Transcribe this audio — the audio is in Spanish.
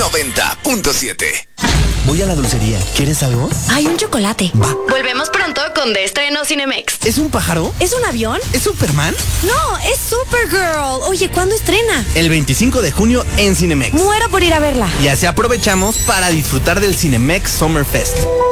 90.7. Voy a la dulcería. ¿Quieres algo? Hay un chocolate. Va. Volvemos pronto con De Estreno Cinemex. ¿Es un pájaro? ¿Es un avión? ¿Es Superman? No, es Supergirl. Oye, ¿cuándo estrena? El 25 de junio en Cinemex. Muero por ir a verla. Y así aprovechamos para disfrutar del Cinemex Summer Fest.